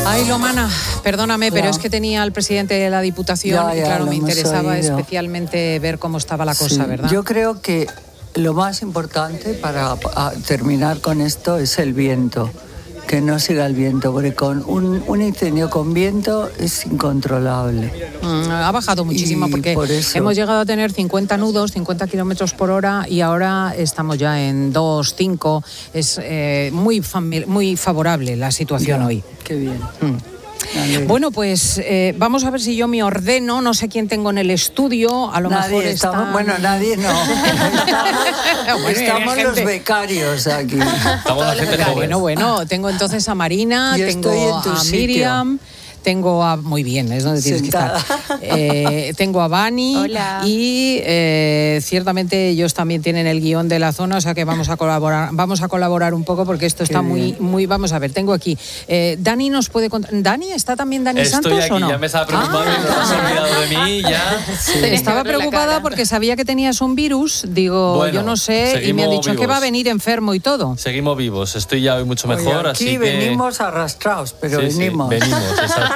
Ay, Lomana, perdóname, pero es que tenía al presidente de la Diputación y claro, me interesaba especialmente ver cómo estaba la cosa, ¿verdad? Yo creo que lo más importante para terminar con esto es el viento, que no siga el viento, porque con un incendio con viento es incontrolable. Ha bajado muchísimo porque hemos llegado a tener 50 nudos, 50 kilómetros por hora y ahora estamos ya en 2, 5. Es muy favorable la situación hoy. Qué bien. Bueno, pues vamos a ver si yo me ordeno. No sé quién tengo en el estudio. A lo mejor están... Bueno, nadie no. Estamos los becarios aquí. Estamos la gente joven. Bueno, tengo entonces a Marina, tengo a Miriam... Tengo a... Muy bien, es donde tienes que estar. Tengo a Vani. Hola. Y ciertamente ellos también tienen el guión de la zona, o sea que vamos a colaborar un poco porque esto está muy... Vamos a ver, tengo aquí. Dani nos puede contar... ¿Dani? ¿Está también Dani Santos aquí, o no? Ya me estaba preocupando, no te has olvidado de mí, ya. Sí. Estaba preocupada porque sabía que tenías un virus, digo, bueno, yo no sé, y me han dicho vivos. Que va a venir enfermo y todo. Seguimos vivos, estoy ya hoy mucho mejor, aquí así que... venimos arrastrados, pero venimos. Sí, venimos, exacto.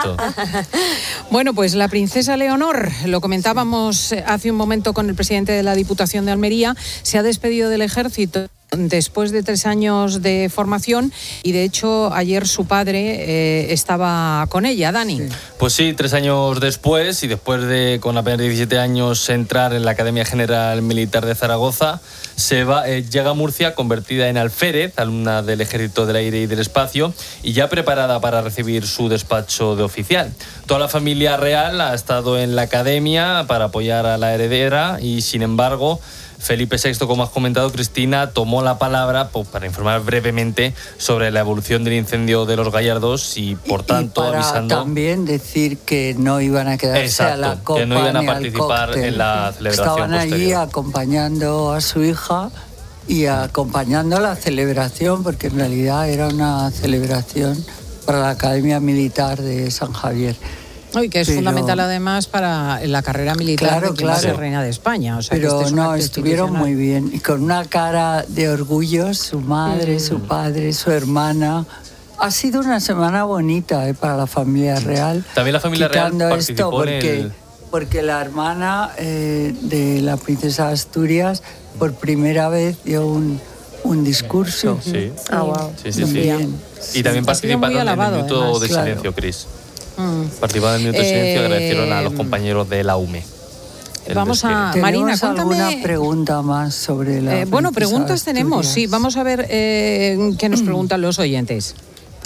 Bueno, pues la princesa Leonor, lo comentábamos hace un momento con el presidente de la Diputación de Almería, se ha despedido del ejército después de 3 años de formación y de hecho ayer su padre estaba con ella, Dani. Sí. Pues sí, 3 años después y después de con apenas 17 años entrar en la Academia General Militar de Zaragoza, llega a Murcia convertida en alférez, alumna del Ejército del Aire y del Espacio y ya preparada para recibir su despacho de oficial. Toda la familia real ha estado en la academia para apoyar a la heredera y sin embargo Felipe VI, como has comentado, Cristina, tomó la palabra para informar brevemente sobre la evolución del incendio de los Gallardos y, por tanto, para avisando... también decir que no iban a quedarse a la copa que no iban a ni participar en la celebración Estaban posterior. allí acompañando a su hija y acompañando la celebración, porque en realidad era una celebración para la Academia Militar de San Javier. Y que es fundamental además para la carrera militar de quien va a ser reina de España. O sea, pero que no, estuvieron muy bien y con una cara de orgullo, su madre, su padre, su hermana. Ha sido una semana bonita para la familia real. También la familia real participó porque la hermana de la princesa de Asturias por primera vez dio un discurso. Sí. Wow. Sí. Bien. Y también participaron en el minuto de silencio, Cris. Participaron en el minuto de silencio y agradecieron a los compañeros de la UME. Vamos a... Marina, cuéntame... ¿Alguna pregunta más sobre la bueno, preguntas tenemos, sí. Vamos a ver qué nos preguntan los oyentes.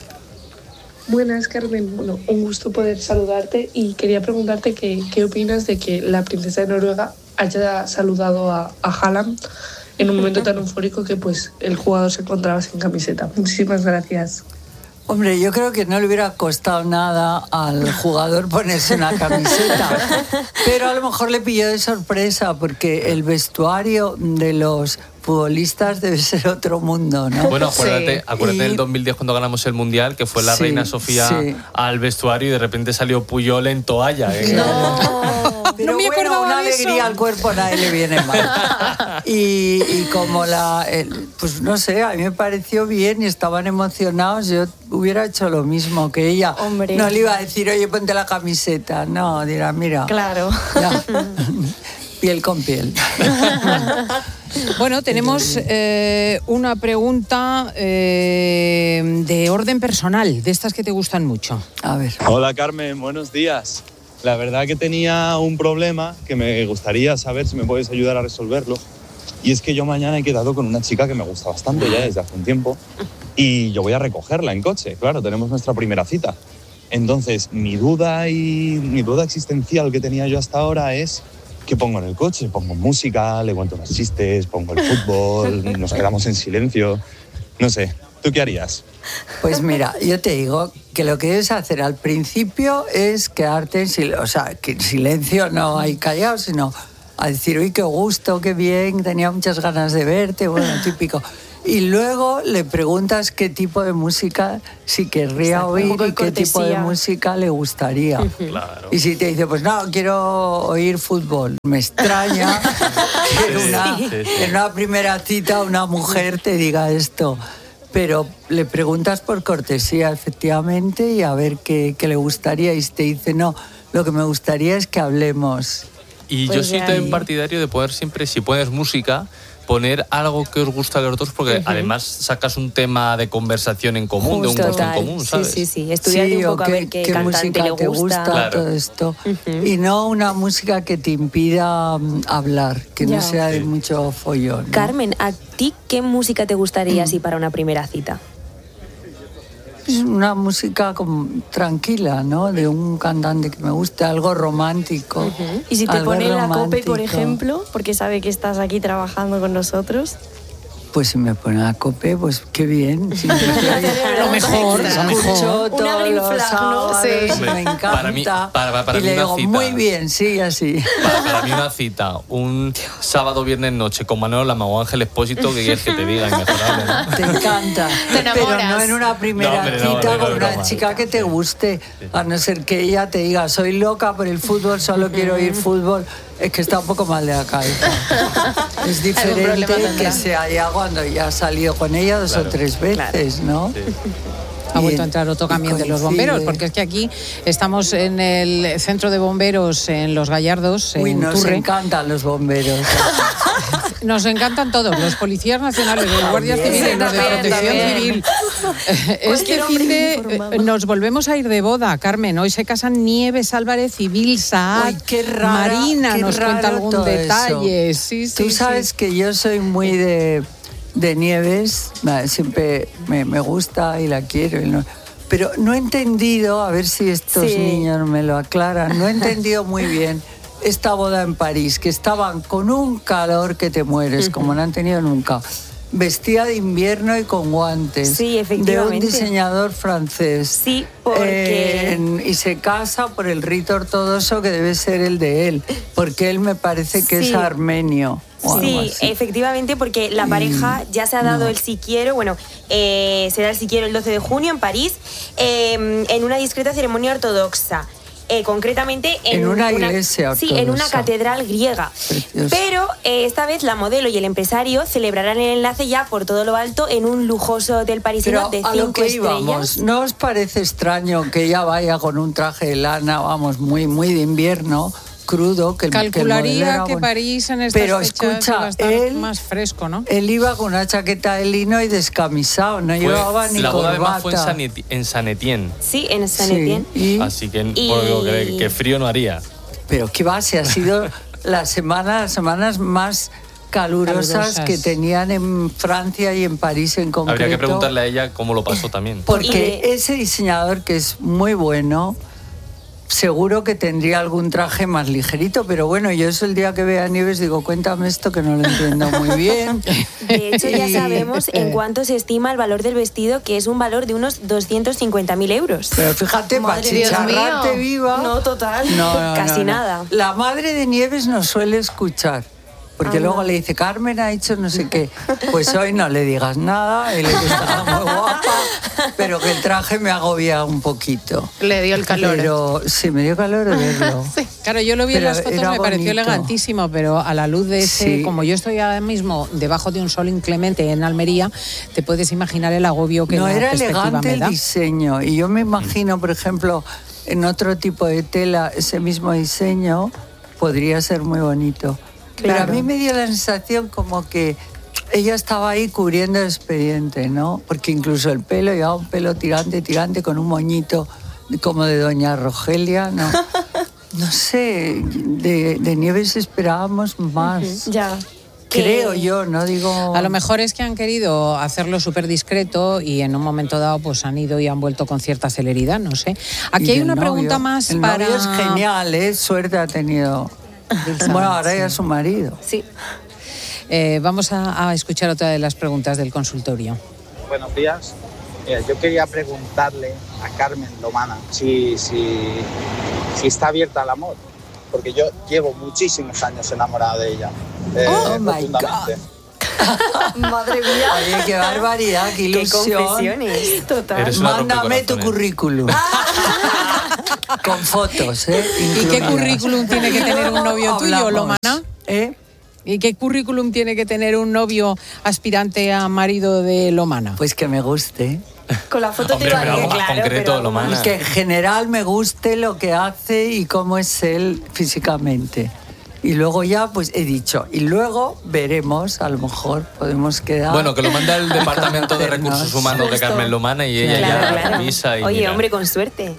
Buenas, Carmen. Bueno, un gusto poder saludarte y quería preguntarte qué opinas de que la princesa de Noruega haya saludado a Haaland en un momento tan eufórico que pues el jugador se encontraba sin camiseta. Muchísimas gracias. Hombre, yo creo que no le hubiera costado nada al jugador ponerse una camiseta, pero a lo mejor le pilló de sorpresa porque el vestuario de los futbolistas debe ser otro mundo, ¿no? Bueno, acuérdate del 2010 cuando ganamos el Mundial, que fue la reina Sofía al vestuario y de repente salió Puyol en toalla. Pero no me bueno, una alegría al cuerpo a nadie le viene mal. Y como pues no sé, a mí me pareció bien y estaban emocionados, yo hubiera hecho lo mismo que ella. Hombre. No le iba a decir, oye, ponte la camiseta. No, dirá, mira. Claro. Ya. Piel con piel. Bueno, tenemos una pregunta de orden personal, de estas que te gustan mucho. A ver. Hola, Carmen, buenos días. La verdad que tenía un problema que me gustaría saber si me puedes ayudar a resolverlo. Y es que yo mañana he quedado con una chica que me gusta bastante ya desde hace un tiempo y yo voy a recogerla en coche, claro, tenemos nuestra primera cita. Entonces, mi duda existencial que tenía yo hasta ahora es ¿qué pongo en el coche? Pongo música, le cuento unos chistes, pongo el fútbol, nos quedamos en silencio, no sé. ¿Tú qué harías? Pues mira, yo te digo que lo que debes hacer al principio es quedarte en silencio, o sea, que en silencio no hay callado, sino a decir, uy, qué gusto, qué bien, tenía muchas ganas de verte, bueno, típico. Y luego le preguntas qué tipo de música si querría oír y qué tipo de música le gustaría. Claro. Y si te dice, pues no, quiero oír fútbol, me extraña que en una primera cita una mujer te diga esto. pero le preguntas por cortesía, efectivamente, y a ver qué le gustaría, y te dice, no, lo que me gustaría es que hablemos. Y Pues yo soy también partidario de poder siempre, si pones música, poner algo que os gusta a los dos, porque además sacas un tema de conversación en común, Justo, de un gusto en total. común, ¿sabes? Sí, estudiar un poco a ver qué cantante música le te gusta, Claro. todo esto. Y no una música que te impida hablar, que Ya. no sea de Sí. mucho follón, ¿no? Carmen, ¿a ti qué música te gustaría así para una primera cita? Es una música como tranquila, ¿no? De un cantante que me guste, algo romántico. Y si te algo pone la COPE, por romántico. ejemplo, porque sabe que estás aquí trabajando con nosotros. Pues si me pone la COPE, pues qué bien. Si me Lo mejor, lo mejor. escucho Una todos green los flag, ¿no? sábados, Sí. me encanta. Para mí- para y mí le una digo, cita- muy bien, sí, así. Para mí una cita, un sábado, viernes, noche con Manolo Lama o Ángel Expósito, que quieres que te diga, inmejorable, ¿no? Te encanta. Te Pero enamoras. no en una primera No, hombre, no, cita no, con no, una broma. chica que te guste. A no ser que ella te diga, soy loca por el fútbol, solo quiero ir fútbol. Es que está un poco mal de la cabeza. Es diferente problema que tendrá. sea ya cuando ya has salido con ella dos o tres veces, ¿no? Ha vuelto a Y- entrar otro y camión de los coincide. bomberos, porque es que aquí estamos en el centro de bomberos en Los Gallardos, Uy, en nos Turre. encantan los bomberos. Nos encantan todos, los policías nacionales, los guardias civiles, los de también, protección también. civil. Este Cualquier hombre fin de informado. nos volvemos a ir de boda, Carmen. Hoy se casan Nieves Álvarez y Bill Saad. Uy, qué rara, Marina qué nos cuenta raro algún todo detalle. eso. Sí, sí, Tú sabes sí. que yo soy muy de Nieves, siempre me gusta y la quiero. Pero no he entendido, a ver si estos Sí. niños me lo aclaran, no he entendido muy bien esta boda en París, que estaban con un calor que te mueres, como no han tenido nunca. Vestida de invierno y con guantes. Sí, De efectivamente. un diseñador francés. Sí, porque... Y se casa por el rito ortodoxo que debe ser el de él, porque él me parece que Sí. es armenio. O algo Sí, así. efectivamente, porque la pareja ya se ha dado el sí quiero, bueno, será el sí quiero el 12 de junio en París, en una discreta ceremonia ortodoxa. Concretamente En una iglesia Sí, en una ortodoxa. catedral griega. Precioso. Pero esta vez la modelo y el empresario celebrarán el enlace ya por todo lo alto en un lujoso hotel parisino Pero de a lo 5 que estrellas. íbamos, ¿no os parece extraño que ella vaya con un traje de lana, vamos, muy, muy de invierno, crudo? Que el modelo Calcularía era que bueno? París en estas Pero fechas escucha, iba a estar él, más fresco, ¿no? él iba con una chaqueta de lino y descamisado, no llevaba ni la boda corbata. además fue en San Etienne, Sí, en San Sí, Etienne. y- así que Y- pues, digo que frío no haría. Pero qué va, si ha sido las semanas más calurosas Calurosas. que tenían en Francia y en París en concreto. Habría que preguntarle a ella cómo lo pasó también. Porque Y- ese diseñador, que es muy bueno, seguro que tendría algún traje más ligerito, pero bueno, yo eso el día que vea Nieves digo, cuéntame esto que no lo entiendo muy bien. De hecho, ya Y- sabemos en cuánto se estima el valor del vestido, que es un valor de unos 250.000 euros. Pero fíjate, para Madre Dios chicharrarte mío. viva... No, total. Casi nada. La madre de Nieves nos suele escuchar. Porque Anda. luego le dice, Carmen ha dicho no sé qué. Pues hoy no le digas nada, él está muy guapa, pero que el traje me agobia un poquito. Le dio el calor. Pero sí, me dio calor de verlo. Claro, yo lo vi en Pero las fotos, era me pareció bonito. elegantísimo, pero a la luz de ese, Sí. como yo estoy ahora mismo debajo de un sol inclemente en Almería, te puedes imaginar el agobio que No, la era perspectiva elegante me el da. diseño. Y yo me imagino, por ejemplo, en otro tipo de tela, ese mismo diseño podría ser muy bonito. Pero a Claro. mí me dio la sensación como que ella estaba ahí cubriendo el expediente, ¿no? Porque incluso el pelo, llevaba un pelo tirante, con un moñito como de doña Rogelia, ¿no? No sé, de Nieves esperábamos más. Ya. Creo yo, no digo... A lo mejor es que han querido hacerlo súper discreto y en un momento dado pues han ido y han vuelto con cierta celeridad, no sé. Aquí Y hay del una novio. pregunta más el para... novio es genial, ¿eh? Suerte ha tenido. Bueno, ahora ya es su marido. Sí. Vamos a escuchar otra de las preguntas del consultorio. Buenos días. Mira, yo quería preguntarle a Carmen Lomana si está abierta al amor, porque yo llevo muchísimos años enamorado de ella. Oh, my profundamente. Madre mía. Oye, qué barbaridad, qué Qué ilusión. confesiones. Total. Eres una Mándame tu rompecorazones. currículum. Con fotos, ¿eh? ¿Y qué incluidas. currículum tiene que tener un novio tuyo, Hablamos, Lomana? ¿eh? ¿Y qué currículum tiene que tener un novio aspirante a marido de Lomana? Pues que me guste. Con la foto Hombre, te pero vale. algo más concreto, Lomana. Que en general me guste lo que hace y cómo es él físicamente. Y luego ya, pues he dicho, y luego veremos, a lo mejor podemos quedar... Bueno, que lo manda el Departamento de conocernos. Recursos Humanos de Carmen Lomana y ella ya avisa y Oye, mira. hombre, con suerte.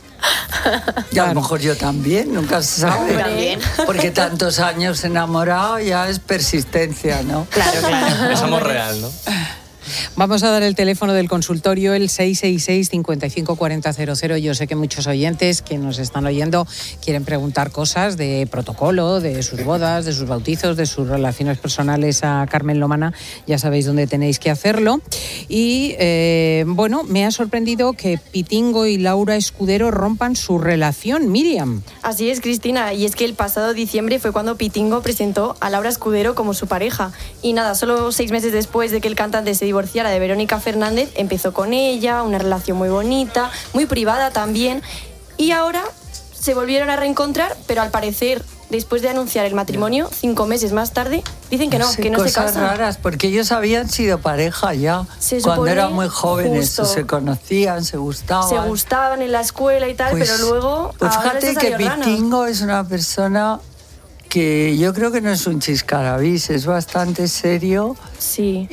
Y a lo mejor yo también, nunca se sabe. También. Porque tantos años enamorado ya es persistencia, ¿no? Claro, claro. Es amor real, ¿no? Vamos a dar el teléfono del consultorio, el 666-554000. Yo sé que muchos oyentes que nos están oyendo quieren preguntar cosas de protocolo, de sus bodas, de sus bautizos, de sus relaciones personales a Carmen Lomana. Ya sabéis dónde tenéis que hacerlo. Y bueno, me ha sorprendido que Pitingo y Laura Escudero rompan su relación, Miriam. Así es, Cristina, y es que el pasado diciembre fue cuando Pitingo presentó a Laura Escudero como su pareja. Y nada, solo 6 meses después de que el cantante se divorciara de Verónica Fernández, empezó con ella, una relación muy bonita, muy privada también, y ahora se volvieron a reencontrar, pero al parecer, después de anunciar el matrimonio, 5 meses más tarde, dicen que no se cosas casan. raras, porque ellos habían sido pareja ya, Se cuando supone, eran muy jóvenes, justo. se conocían, se gustaban. Se gustaban en la escuela y tal, Pues- pero luego Pues ahora fíjate les que salió rana. Pitingo es una persona que yo creo que no es un chiscarabis, es bastante serio Sí.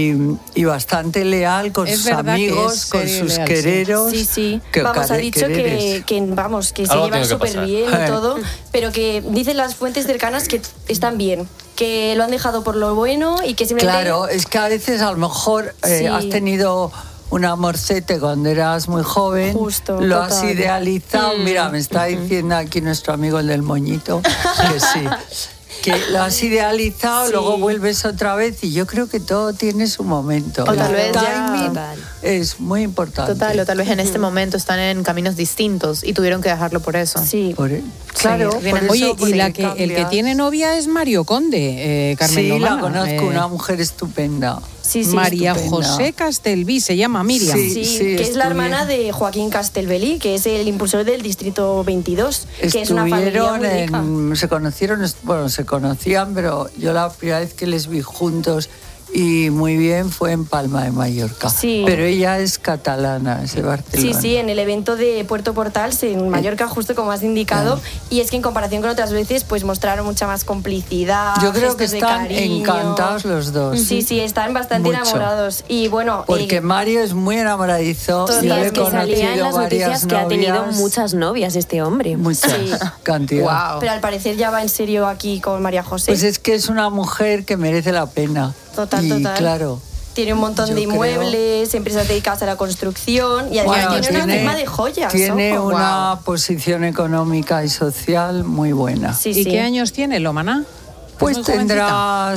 y bastante leal con Es sus verdad que amigos, es con serio y sus leal, quereros. Sí, sí. Que Vamos, ha dicho quereres. que se Algo llevan tiene que súper pasar. bien y todo, pero que dicen las fuentes cercanas que están bien, que lo han dejado por lo bueno y que simplemente... Claro, es que a veces a lo mejor Sí. has tenido un amorcete cuando eras muy joven, Justo, lo total. has idealizado. Mira, me está diciendo aquí nuestro amigo el del moñito que sí. Que lo has idealizado, Sí. luego vuelves otra vez y yo creo que todo tiene su momento. O tal El vez ya- timing Total. es muy importante. Total, o tal vez en este momento están en caminos distintos y tuvieron que dejarlo por eso. Sí. Claro, Sí, por eso, Oye, y porque el que cambias. tiene novia es Mario Conde, Carmen Sí, Lomana. la conozco, una mujer estupenda. Sí, sí, María estupenda. José Castelví, se llama Miriam. Sí. Sí, que es la estuvieron- hermana de Joaquín Castelbelí, que es el impulsor del Distrito 22, que es una familia muy rica. se conocieron, bueno, se conocían, pero yo la primera vez que les vi juntos y muy bien fue en Palma de Mallorca. Sí. Pero ella es catalana, es de Sí, Barcelona. sí, en el evento de Puerto Portals, en Mallorca, justo como has indicado, y es que en comparación con otras veces, pues mostraron mucha más complicidad. Yo creo que gestos de están cariño. encantados los dos. Sí, sí, están bastante Mucho. enamorados. Y bueno, Porque Mario es muy enamoradizo. Total, Yo le he es que salía en conocido las varias noticias que ha tenido novias, muchas novias este hombre. muchas Sí. cantidad. Wow. pero al parecer ya va en serio aquí con María José. Pues es que es una mujer que merece la pena. Total, y total. claro. Tiene un montón Yo de creo- emmuebles, empresas dedicadas a la construcción y además Bueno, tiene una firma de joyas. Tiene ojo. una posición económica y social muy buena. Sí, ¿Y sí. qué años tiene Lomana? Pues ¿Es muy jovencita? tendrá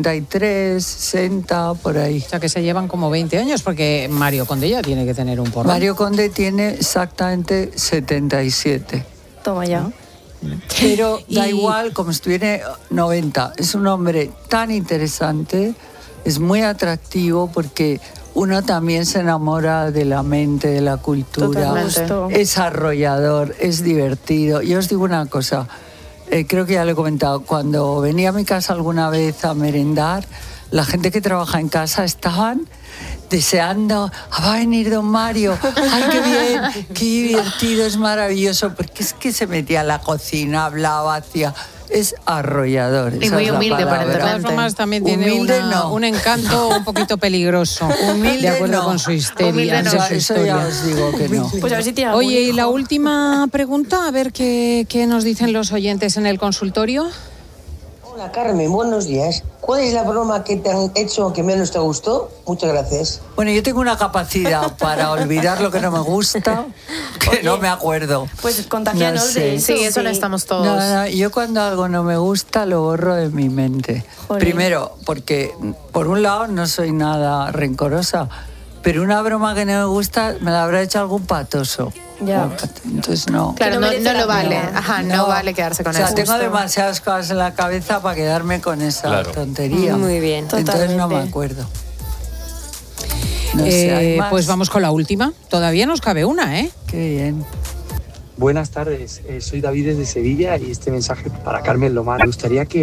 63, 60, por ahí. O sea, que se llevan como 20 años, porque Mario Conde ya tiene que tener un porrón. Mario Conde tiene exactamente 77. Toma ya. Pero da Y- igual, como si tuviera 90. Es un hombre tan interesante, es muy atractivo porque uno también se enamora de la mente, de la cultura. Totalmente. Justo. Es arrollador, es divertido. Yo os digo una cosa, creo que ya lo he comentado, cuando venía a mi casa alguna vez a merendar, la gente que trabaja en casa estaban deseando, va a venir don Mario, ay, qué bien, qué divertido, es maravilloso, porque es que se metía a la cocina, hablaba, hacía... Es arrollador. Y esa muy es la humilde, palabra. De todas aparentemente. formas, también tiene Humilde una- no. un encanto un poquito peligroso, Humilde de acuerdo no. con su histeria. Humilde no. con Eso, su eso ya historia. os digo que no. Pues a ver si tiene algún Oye, y hijo. la última pregunta, a ver qué nos dicen los oyentes en el consultorio. Hola Carmen, buenos días. ¿Cuál es la broma que te han hecho que menos te gustó? Muchas gracias. Bueno, yo tengo una capacidad para olvidar lo que no me gusta, que Oye, no me acuerdo. Pues contagianos No sé. de eso. Sí, eso no estamos todos. No, no, yo cuando algo no me gusta lo borro de mi mente. Jolín. Primero, porque por un lado no soy nada rencorosa, pero una broma que no me gusta me la habrá hecho algún patoso. Ya. Entonces no. Claro, Que no no, merece no la lo vale. pena. Ajá, no vale quedarse con o sea, eso. tengo demasiadas cosas en la cabeza para quedarme con esa Claro. tontería. Muy bien. Entonces no me Totalmente. acuerdo. No sé, ¿hay más? Pues vamos con la última. Todavía nos cabe una, ¿eh? Qué bien. Buenas tardes, soy David desde Sevilla y este mensaje para Carmen Lomana. Me gustaría que